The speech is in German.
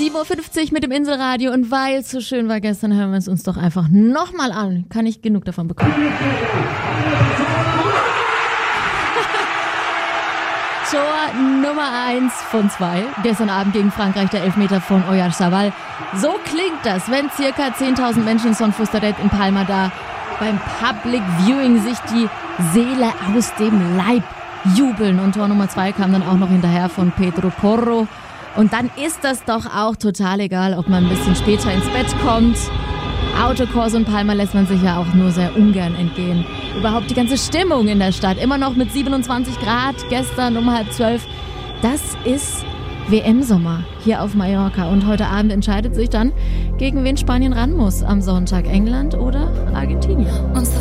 7.50 Uhr mit dem Inselradio und weil es so schön war gestern, hören wir es uns doch einfach nochmal an. Kann ich genug davon bekommen. Tor Nummer 1 von 2. Gestern Abend gegen Frankreich der Elfmeter von Oyarzabal. So klingt das, wenn circa 10.000 Menschen in Son Fustaret in Palma da beim Public Viewing sich die Seele aus dem Leib jubeln. Und Tor Nummer 2 kam dann auch noch hinterher von Pedro Porro. Und dann ist das doch auch total egal, ob man ein bisschen später ins Bett kommt. Autokurs und Palma lässt man sich ja auch nur sehr ungern entgehen. Überhaupt die ganze Stimmung in der Stadt, immer noch mit 27 Grad, gestern um 11:30. Das ist WM-Sommer hier auf Mallorca. Und heute Abend entscheidet sich dann, gegen wen Spanien ran muss am Sonntag. England oder Argentinien.